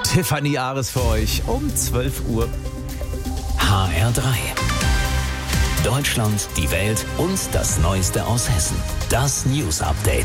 Tiffany Ares für euch um 12 Uhr. HR3. Deutschland, die Welt und das Neueste aus Hessen. Das News Update.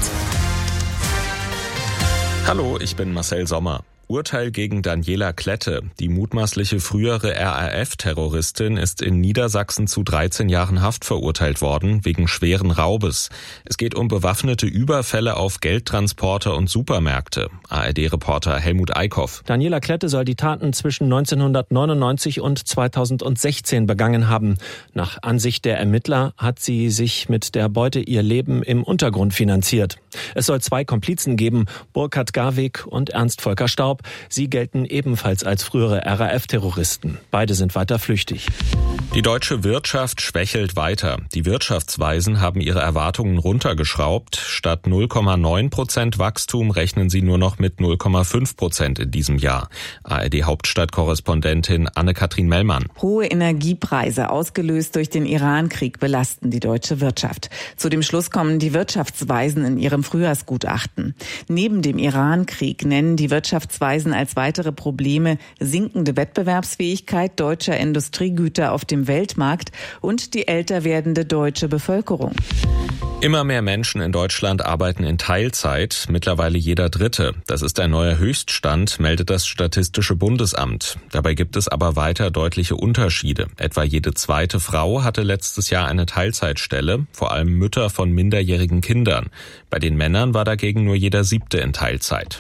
Hallo, ich bin Marcel Sommer. Urteil gegen Daniela Klette. Die mutmaßliche frühere RAF-Terroristin ist in Niedersachsen zu 13 Jahren Haft verurteilt worden, wegen schweren Raubes. Es geht um bewaffnete Überfälle auf Geldtransporter und Supermärkte. ARD-Reporter Helmut Eickhoff. Daniela Klette soll die Taten zwischen 1999 und 2016 begangen haben. Nach Ansicht der Ermittler hat sie sich mit der Beute ihr Leben im Untergrund finanziert. Es soll 2 Komplizen geben, Burkhard Garwig und Ernst Volker Staub. Sie gelten ebenfalls als frühere RAF-Terroristen. Beide sind weiter flüchtig. Die deutsche Wirtschaft schwächelt weiter. Die Wirtschaftsweisen haben ihre Erwartungen runtergeschraubt. Statt 0,9% Wachstum rechnen sie nur noch mit 0,5% in diesem Jahr. ARD-Hauptstadtkorrespondentin Anne-Kathrin Mellmann. Hohe Energiepreise, ausgelöst durch den Iran-Krieg, belasten die deutsche Wirtschaft. Zu dem Schluss kommen die Wirtschaftsweisen in ihrem Frühjahrsgutachten. Neben dem Iran-Krieg nennen die Wirtschaftsweisen als weitere Probleme sinkende Wettbewerbsfähigkeit deutscher Industriegüter auf dem Weltmarkt und die älter werdende deutsche Bevölkerung. Immer mehr Menschen in Deutschland arbeiten in Teilzeit, mittlerweile jeder Dritte. Das ist ein neuer Höchststand, meldet das Statistische Bundesamt. Dabei gibt es aber weiter deutliche Unterschiede. Etwa jede zweite Frau hatte letztes Jahr eine Teilzeitstelle, vor allem Mütter von minderjährigen Kindern. Bei den Männern war dagegen nur jeder 7. in Teilzeit.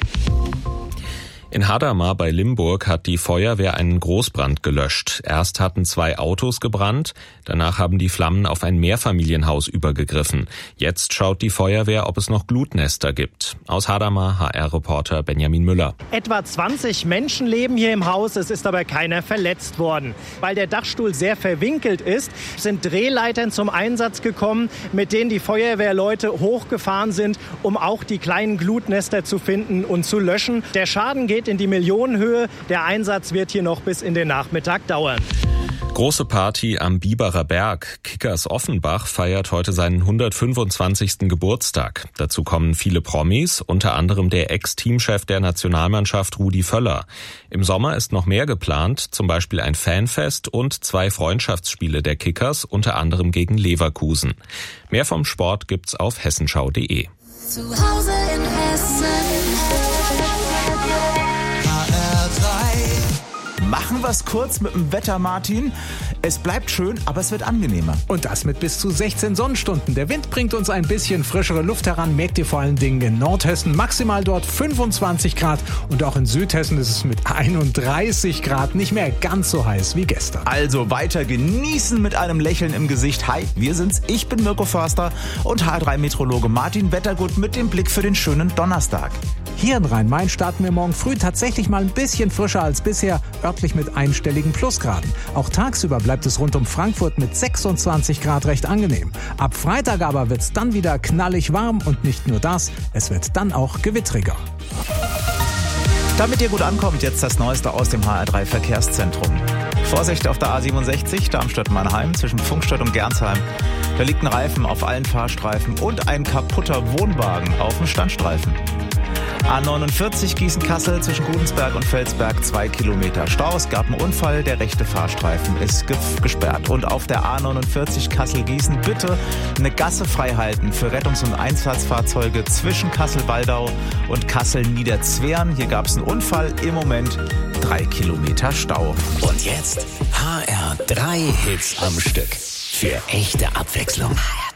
In Hadamar bei Limburg hat die Feuerwehr einen Großbrand gelöscht. Erst hatten 2 Autos gebrannt, danach haben die Flammen auf ein Mehrfamilienhaus übergegriffen. Jetzt schaut die Feuerwehr, ob es noch Glutnester gibt. Aus Hadamar HR-Reporter Benjamin Müller. Etwa 20 Menschen leben hier im Haus, es ist aber keiner verletzt worden. Weil der Dachstuhl sehr verwinkelt ist, sind Drehleitern zum Einsatz gekommen, mit denen die Feuerwehrleute hochgefahren sind, um auch die kleinen Glutnester zu finden und zu löschen. Der Schaden geht in die Millionenhöhe. Der Einsatz wird hier noch bis in den Nachmittag dauern. Große Party am Biberer Berg. Kickers Offenbach feiert heute seinen 125. Geburtstag. Dazu kommen viele Promis, unter anderem der Ex-Teamchef der Nationalmannschaft Rudi Völler. Im Sommer ist noch mehr geplant, zum Beispiel ein Fanfest und 2 Freundschaftsspiele der Kickers, unter anderem gegen Leverkusen. Mehr vom Sport gibt's auf hessenschau.de. Zu Hause in Hessen. Machen wir es kurz mit dem Wetter, Martin. Es bleibt schön, aber es wird angenehmer. Und das mit bis zu 16 Sonnenstunden. Der Wind bringt uns ein bisschen frischere Luft heran, merkt ihr vor allen Dingen in Nordhessen. Maximal dort 25 Grad und auch in Südhessen ist es mit 31 Grad nicht mehr ganz so heiß wie gestern. Also weiter genießen mit einem Lächeln im Gesicht. Hi, wir sind's. Ich bin Mirko Förster und HR3-Meteorologe Martin Wettergut mit dem Blick für den schönen Donnerstag. Hier in Rhein-Main starten wir morgen früh tatsächlich mal ein bisschen frischer als bisher, örtlich mit einstelligen Plusgraden. Auch tagsüber bleibt es rund um Frankfurt mit 26 Grad recht angenehm. Ab Freitag aber wird's dann wieder knallig warm und nicht nur das, es wird dann auch gewittriger. Damit ihr gut ankommt, jetzt das Neueste aus dem HR3 Verkehrszentrum. Vorsicht auf der A67 Darmstadt-Mannheim zwischen Pfungstadt und Gernsheim. Da liegt ein Reifen auf allen Fahrstreifen und ein kaputter Wohnwagen auf dem Standstreifen. A49 Gießen-Kassel zwischen Gudensberg und Felsberg 2 Kilometer Stau. Es gab einen Unfall, der rechte Fahrstreifen ist gesperrt. Und auf der A49 Kassel-Gießen bitte eine Gasse frei halten für Rettungs- und Einsatzfahrzeuge zwischen Kassel-Waldau und Kassel-Niederzwern. Hier gab es einen Unfall, im Moment 3 Kilometer Stau. Und jetzt HR3 Hits am Stück. Für echte Abwechslung.